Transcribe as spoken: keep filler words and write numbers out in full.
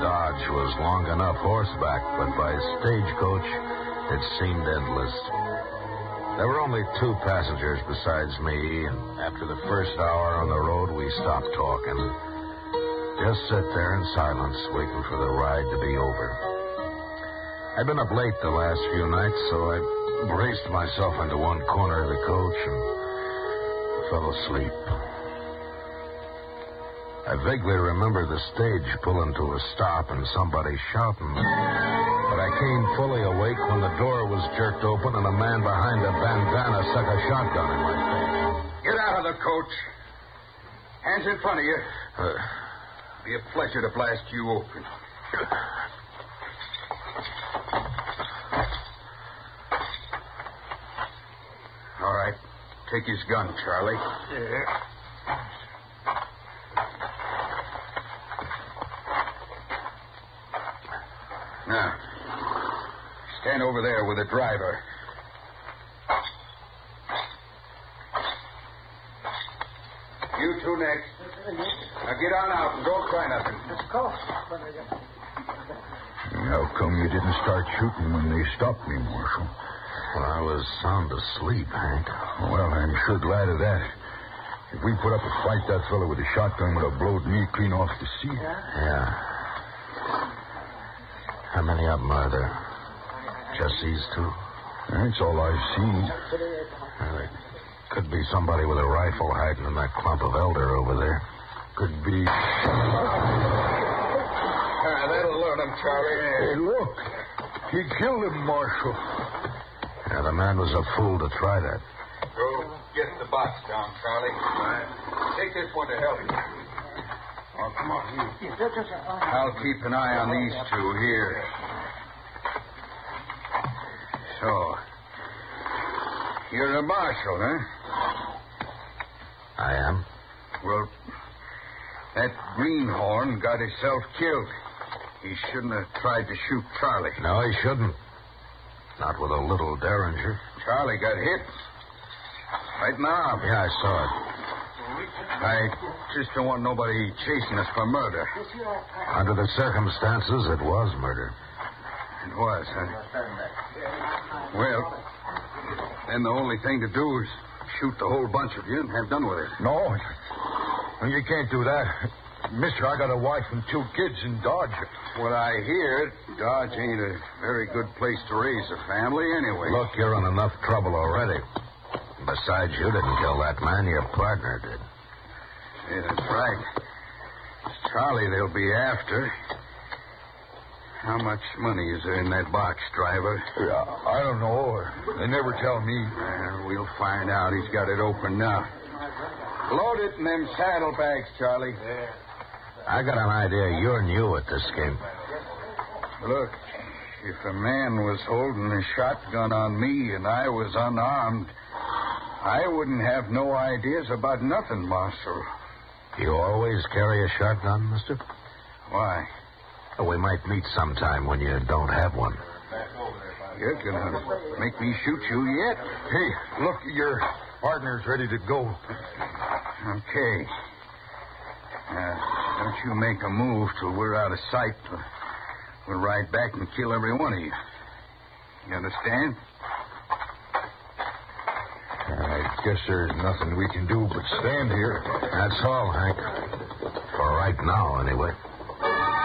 Dodge was long enough horseback, but by stagecoach, it seemed endless. There were only two passengers besides me, and after the first hour on the road, we stopped talking. Just sit there in silence, waiting for the ride to be over. I'd been up late the last few nights, so I braced myself into one corner of the coach and fell asleep. I vaguely remember the stage pulling to a stop and somebody shouting. But I came fully awake when the door was jerked open and a man behind a bandana stuck a shotgun in my face. Get out of the coach. Hands in front of you. Uh, Be a pleasure to blast you open. All right. Take his gun, Charlie. Yeah. Now, stand over there with the driver. You two next. Now get on out and don't try nothing. How come you didn't start shooting when they stopped me, Marshal? well, I was sound asleep, Hank. Well, I'm sure glad of that. If we put up a fight, that fellow with the shotgun would have blowed me clean off the seat. Yeah. How many of them are there? Just these two? That's all I've seen. Well, there could be somebody with a rifle hiding in that clump of elder over there. Could be... Ah, that'll learn him, Charlie. Hey, look. He killed him, Marshal. Yeah, the man was a fool to try that. Go get the box down, Charlie. Take this one to help you. Oh, come on. I'll keep an eye on these two here. So, you're a marshal, huh? I am? Well, that greenhorn got himself killed. He shouldn't have tried to shoot Charlie. No, he shouldn't. Not with a little Derringer. Charlie got hit. Right now. Yeah, I saw it. I just don't want nobody chasing us for murder. Under the circumstances, it was murder. It was, huh? Well, then the only thing to do is shoot the whole bunch of you and have done with it. No, you can't do that. Mister, I got a wife and two kids in Dodge. What I hear, Dodge ain't a very good place to raise a family anyway. Look, you're in enough trouble already. Besides, you didn't kill that man. Your partner did. Yeah, that's right. It's Charlie they'll be after. How much money is there in that box, driver? Yeah, I don't know. They never tell me. Well, we'll find out. He's got it open now. Load it in them saddlebags, Charlie. I got an idea you're new at this game. Look, if a man was holding a shotgun on me and I was unarmed, I wouldn't have no ideas about nothing, Marshal. You always carry a shotgun, mister? Why? Oh, we might meet sometime when you don't have one. You're gonna make me shoot you yet? Hey, look, your partner's ready to go. Okay. Uh, don't you make a move till we're out of sight. We'll ride back and kill every one of you. You understand? I guess there's nothing we can do but stand here. That's all, Hank. For right now, anyway.